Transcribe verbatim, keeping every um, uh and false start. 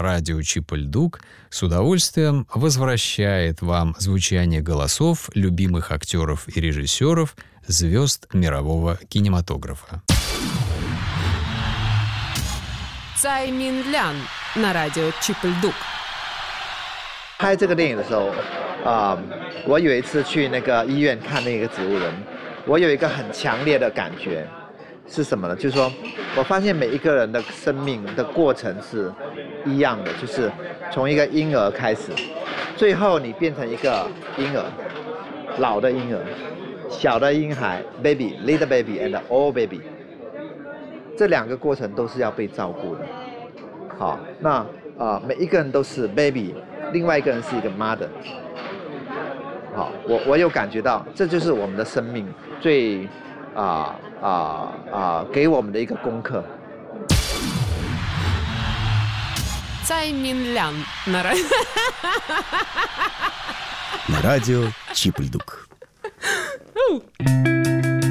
радио Чип-и-Ль-Дук с удовольствием возвращает вам звучание голосов любимых актеров и режиссеров, звезд мирового кинематографа. Цай Мин Лян на радио Чип-и-Ль-Дук. 拍这个电影的时候，啊、呃，我有一次去那个医院看那个植物人，我有一个很强烈的感觉是什么呢？就是说我发现每一个人的生命的过程是一样的，就是从一个婴儿开始，最后你变成一个婴儿，老的婴儿，小的婴孩 baby little baby and old baby， 这两个过程都是要被照顾的。好，那啊、呃、每一个人都是 baby， 另外一个人是一个 mother。好，我我有感觉到，这就是我们的生命最啊啊啊给我们的一个功课。 Цай Мин Лян на радио. На радио Чип-и-Ль-Дук.